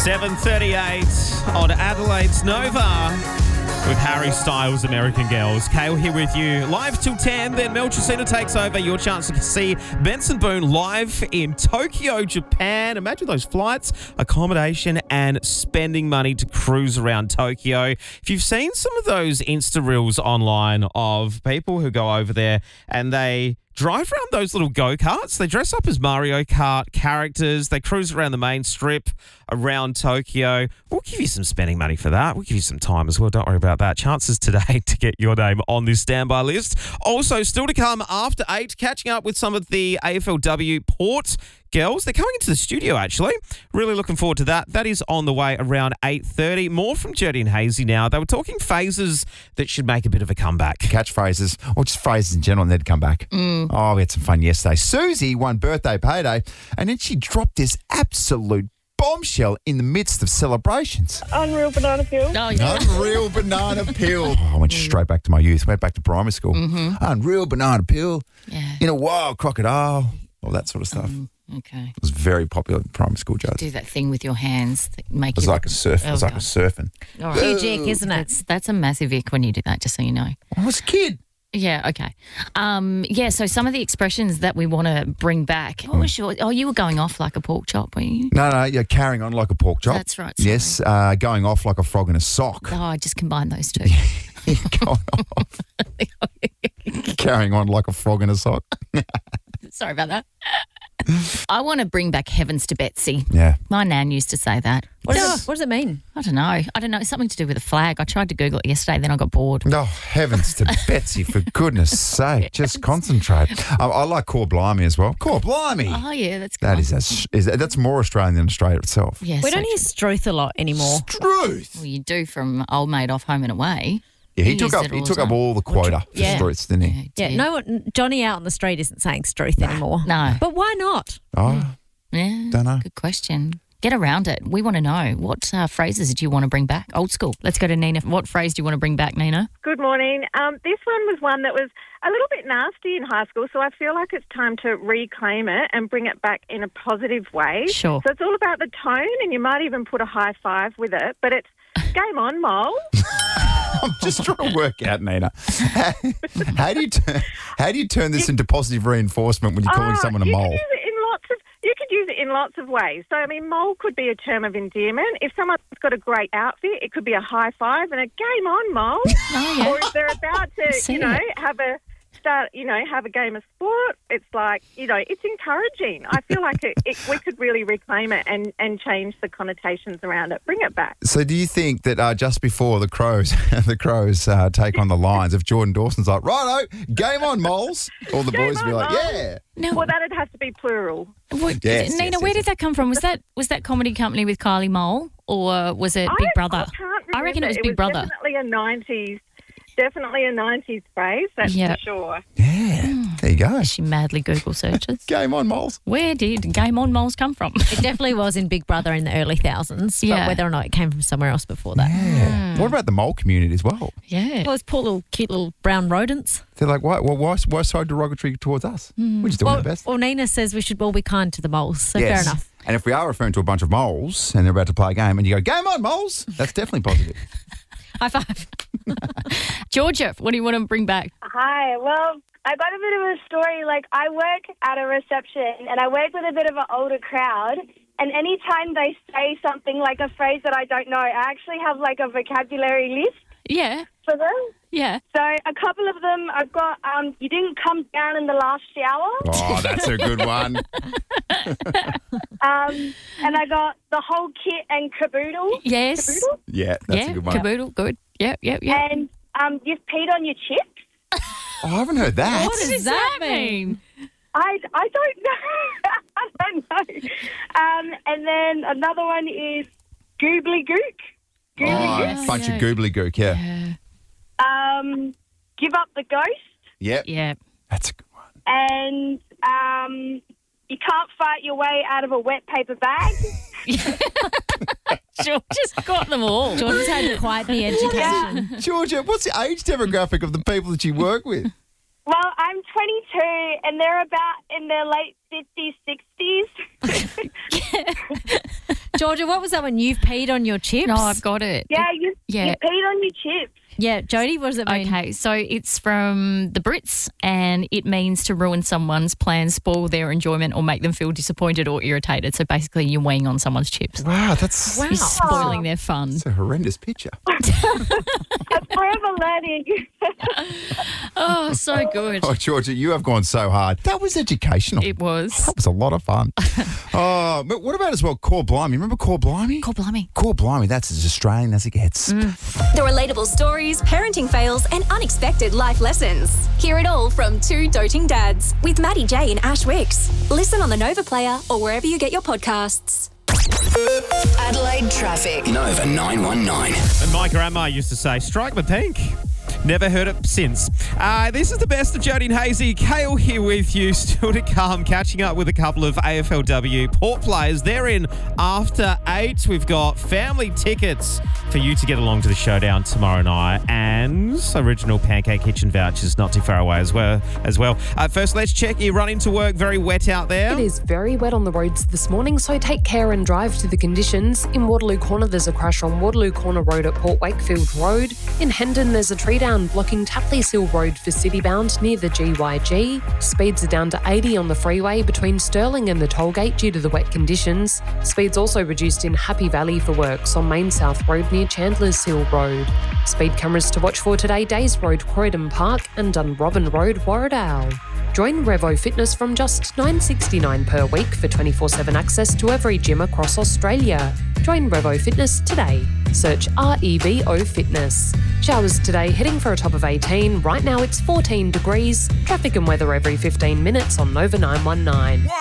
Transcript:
7:38 on Adelaide's Nova with Harry Styles, American Girls. Kale here with you live till 10. Then Mel Chesina takes over. Your chance to see Benson Boone live in Tokyo, Japan. Imagine those flights, accommodation, and spending money to cruise around Tokyo. If you've seen some of those Insta reels online of people who go over there and they drive around those little go-karts. They dress up as Mario Kart characters. They cruise around the main strip around Tokyo. We'll give you some spending money for that. We'll give you some time as well. Don't worry about that. Chances today to get your name on this standby list. Also, still to come after 8, catching up with some of the AFLW Port girls. They're coming into the studio, actually. Really looking forward to that. That is on the way around 8:30. More from Jody and Hazy now. They were talking phases that should make a bit of a comeback. Catchphrases, or just phrases in general, and they'd come back. Oh, we had some fun yesterday. Susie won birthday payday, and then she dropped this absolute bombshell in the midst of celebrations. Unreal banana peel. Oh, yeah. Unreal banana peel. Oh, I went straight back to my youth. Went back to primary school. Unreal banana peel. Yeah. In a wild crocodile. All that sort of stuff. Okay. It was very popular in primary school, Judge. Do that thing with your hands that make It was like a surf. It was like a surfing. All right. Huge ick, isn't it? That's a massive ick when you do that, just so you know. I was a kid. Yeah, okay. So some of the expressions that we want to bring back. What was your... Oh, you were going off like a pork chop, were you? No, you're carrying on like a pork chop. That's right, sorry. Yes, going off like a frog in a sock. Oh, I just combined those two. Going off. Carrying on like a frog in a sock. Sorry about that. I want to bring back heavens to Betsy. Yeah. My nan used to say that. What does it mean? I don't know. It's something to do with a flag. I tried to Google it yesterday, then I got bored. Oh, heavens to Betsy, for goodness sake. Just concentrate. I like Core Blimey as well. Core Blimey. Oh, yeah, that's good. That that's more Australian than Australia itself. Yeah, We so don't hear true. Struth a lot anymore. Struth. Well, you do from Old Maid Off Home and Away. Yeah, he He took used up it all the all time. the quota for Yeah. Struths, didn't he? Yeah, did. no one, Johnny out on the street isn't saying Struth anymore. No. But why not? Oh, Yeah. don't know. Good question. Get around it. We want to know. What phrases do you want to bring back? Old school. Let's go to Nina. What phrase do you want to bring back, Nina? Good morning. This one was one that was a little bit nasty in high school, so I feel like it's time to reclaim it and bring it back in a positive way. Sure. So it's all about the tone, and you might even put a high five with it, but it's game on, Mole. I'm just trying to work out, Nina. How do you turn this into positive reinforcement when you're calling someone a mole? You could use it in lots of ways. So, I mean, mole could be a term of endearment. If someone's got a great outfit, it could be a high five and a game on, mole. Oh, yeah. Or if they're about to, See have a game of sport, it's like, it's encouraging. I feel like we could really reclaim it and change the connotations around it. Bring it back. So do you think that just before the Crows take on the Lions, if Jordan Dawson's like, righto, game on, moles, all the boys will be like, moles. yeah. No. Well, that'd have to be plural. Yes, Nina, where did that come from? Was that Comedy Company with Kylie Mole, or was it Big Brother? I can't remember. I reckon it was Big Brother. Definitely a 90s phrase, that's Yeah. for sure. Yeah, there you go. She madly Google searches. Game on, moles. Where did Game On Moles come from? It definitely was in Big Brother in the early thousands, Yeah. but whether or not it came from somewhere else before that. Yeah. What about the mole community as well? Yeah. Those poor little cute little brown rodents. They're like, why so derogatory towards us? We're just doing our best. Well, Nina says we should all be kind to the moles, so fair enough. And if we are referring to a bunch of moles and they're about to play a game and you go, game on, moles, that's definitely positive. High five. Georgia, what do you want to bring back? Hi. Well, I got a bit of a story. Like, I work at a reception and I work with a bit of an older crowd. And anytime they say something like a phrase that I don't know, I actually have like a vocabulary list Yeah. for them. Yeah. So a couple of them, I've got, you didn't come down in the last shower. Oh, that's a good one. And I got the whole kit and caboodle. Yes. Caboodle? Yeah, that's a good one. Caboodle, good. Yep. And you've peed on your chips. Oh, I haven't heard that. What does that mean? I don't know. I don't know. And then another one is goobly gook. Oh, bunch of goobly-gook, yeah. Give up the ghost. Yep. Yeah. That's a good one. And you can't fight your way out of a wet paper bag. Georgia's got them all. Georgia's had quite the education. Georgia, what's the age demographic of the people that you work with? Well, I'm 22 and they're about in their late 50s, 60s. Georgia, what was that when you've peed on your chips? No, I've got it. Yeah, you peed on your chips. Yeah, Jodie, what does it mean? Okay, so it's from the Brits and it means to ruin someone's plans, spoil their enjoyment or make them feel disappointed or irritated. So basically you're weighing on someone's chips. Wow, that's You're spoiling their fun. a horrendous picture. I'm forever learning. Oh, so good. Oh, Georgia, you have gone so hard. That was educational. It was. That was a lot of fun. Oh, but what about as well Core Blimey? Remember Core Blimey? God blimey. Core Blimey, that's as Australian as it gets. The relatable stories, parenting fails, and unexpected life lessons. Hear it all from two doting dads with Maddie J and Ash Wicks. Listen on the Nova Player or wherever you get your podcasts. Adelaide traffic. Nova 919. And my grandma used to say, strike me pink. Never heard it since. This is the best of Jodie and Hazy. Kale here with you, still to come. Catching up with a couple of AFLW Port players. They're in after 8. We've got family tickets for you to get along to the showdown tomorrow night, and original Pancake Kitchen vouchers not too far away as well. First, let's check. You run into work, very wet out there. It is very wet on the roads this morning, so take care and drive to the conditions. In Waterloo Corner, there's a crash on Waterloo Corner Road at Port Wakefield Road. In Hendon, there's a tree down blocking Tapley's Hill Road for Citybound near the GYG. Speeds are down to 80 on the freeway between Stirling and the tollgate due to the wet conditions. Speeds also reduced in Happy Valley for works on Main South Road near Chandler's Hill Road. Speed cameras to watch for today: Days Road, Croydon Park and Dunrobin Road, Warradale. Join Revo Fitness from just $9.69 per week for 24/7 access to every gym across Australia. Join Revo Fitness today. Search REVO Fitness. Showers today, heading for a top of 18. Right now it's 14 degrees. Traffic and weather every 15 minutes on Nova 919.